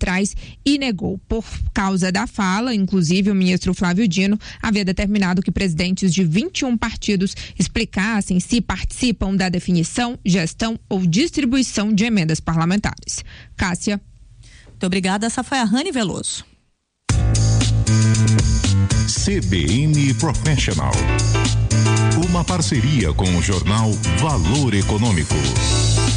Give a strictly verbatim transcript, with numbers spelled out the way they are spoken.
arbitrais e negou. Por causa da fala, inclusive, o ministro Flávio Dino havia determinado que presidentes de vinte e um partidos explicassem se participam da definição, gestão ou distribuição de emendas parlamentares. Cássia. Muito obrigada. Essa foi a Rani Veloso. C B N Professional. Uma parceria com o jornal Valor Econômico.